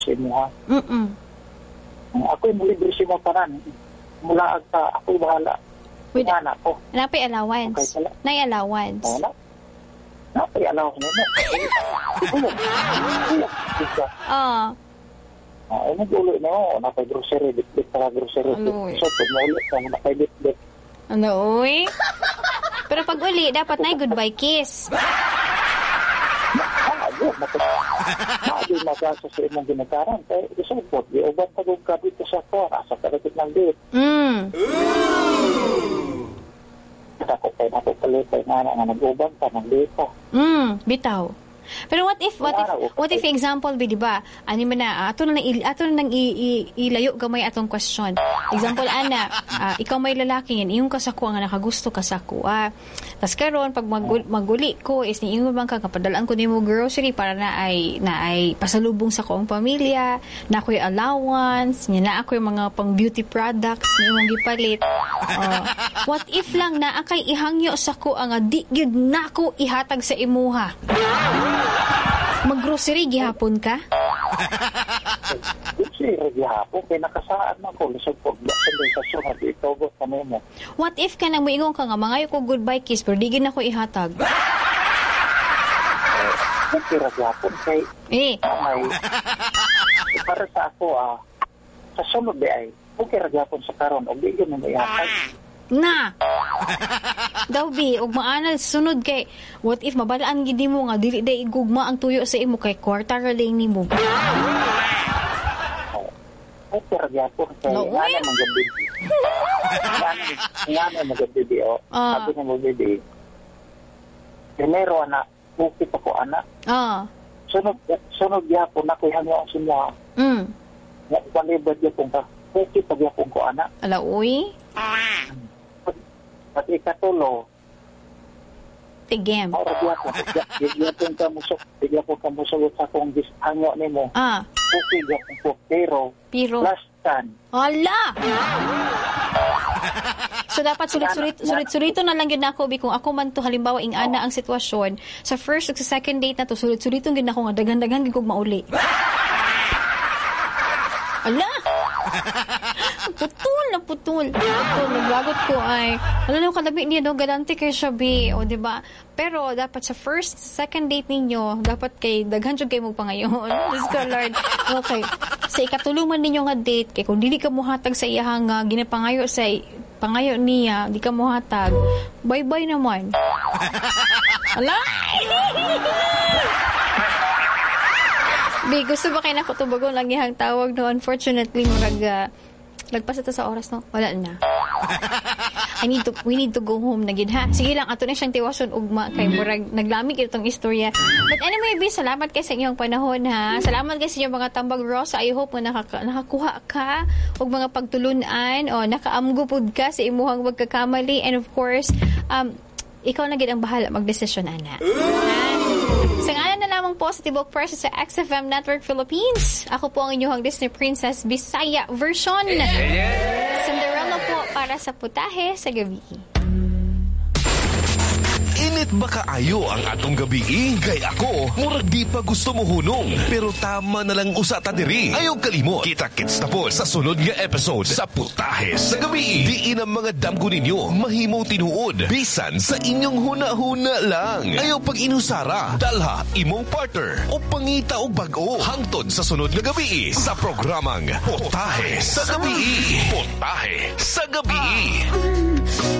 sa imo ha. Ako'y muli si mo tanan. Mula agta, ako'y bahala. With, anak ko. Napay allowance. Okay, Nay allowance. Napay allowance mo. Ay, nag-ulo na ako. Napay grocery. Bit para grocery. So, pag maulit ka, napay bit. Ano, uy? Pero pag uli, dapat na goodbye kiss. Maagay magasa sa imong ginagaran. Kaya isupot, iuban tagong ka dito sa kora sa kalapit ng date. Ako kayo napupalipay nga nag-uban ka ng date. Bitaw. Pero what if example di ba ani man na ato na nang ilayo gamay atong question. Example ana, ikaw may lalaki yan iyong kasako nga nakagusto kasako. Tas karon pag maguli ko is ni ingon bang kagapadalan ko nimo grocery para na ay pasalubong sa kong pamilya, na ako'y allowance, na ako'y mga pang beauty products ni imong gipalit. What if lang na akay ihangyo sa ko ang di gyud nako ihatag sa imuha. Mag-grocery gihapon ka? Grocery gihapon kay nakasaan na ko lisod po sa suha dito go kami mo. What if ka nang moingon ka nga mangayo ko goodbye kiss pero di gyud nako ihatag? Grocery gihapon kay para sa ako sa sunod ay okay ra gihapon sa karon og di gyud mo ihatag. Na daw bi og maanal sunod kay what if mabalaan gid mo nga dili day igugma ang tuyo sa imo kay kwarta ra lang nimo. Ay pero kay ana magabi. Ana magabi o. Sabi mo baby. Primero ana okay pa ko ana. Sunod gyapon ako hangyo ang simwa. Ya palibot gyapon ka. Okay pa gyapon ko ana. Ala uy. Pati ikatulo. Tigem. Bigyan ka mo sa kong hangyo ni mo. Okay, gapon ko. Pero last time. Hala! So, dapat sulit-sulito na lang yun ako, kung ako man to halimbawa, ingana ang sitwasyon, sa first o sa second date na to, sulit-sulitong yun ako nga, dagan-dagan gigog mauli. Hala! Putol. Naglagot ko ay, alam mo, kalabi niya, no, galante kayo siya, o, diba? Pero, dapat sa first, second date ninyo, dapat kay, daghan siya kayo mo pa ngayon. Diyos ko, Lord. Okay. Sa ikatulungan ninyo nga date, kay kung dili ka muhatag sa iya nga, ginapangayo niya, di ka muhatag, bye-bye naman. Ala! Bi, gusto ba kayo na kutubagong lang yung tawag, no? Unfortunately, lagpas ito sa oras, no? Wala na. We need to go home na gid ha. Sige lang, ato na siyang tiwason ugma kay murag naglamig itong istorya. But anyway, Bi, salamat kay sa inyong panahon ha. Salamat kay sa inyong mga tambag Rosa. I hope nga nakakuha ka og mga pagtulunan o nakaamgo pud ka sa imuhang pagkakamali. And of course, ikaw na gid ang bahala magdesisyon ana. Sa ngalan na lamang po sa Tibok Press sa XFM Network Philippines. Ako po ang inyong Disney Princess Bisaya version. Cinderella po para sa putahe sa gabi. Init ba kaayo ang atong gabi? Kay ako, murag di pa gusto mo hunong. Pero tama na lang usata diri. Ayaw kalimot. Kita-kits na po sa sunod nga episode sa Putahe sa Gabi. Diin ang mga damgo ninyo mahimo tinuod. Bisan sa inyong huna-huna lang. Ayaw pag inusara. Dalha imong partner o pangita o bag-o. Hangtod sa sunod nga gabi sa programang Putahe sa Gabi. Putahe sa Gabi.